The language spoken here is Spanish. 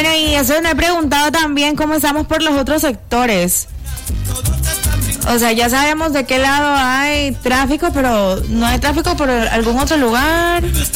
Bueno, y eso me he preguntado también cómo estamos por los otros sectores. O sea, ya sabemos de qué lado hay tráfico, pero no hay tráfico por algún otro lugar.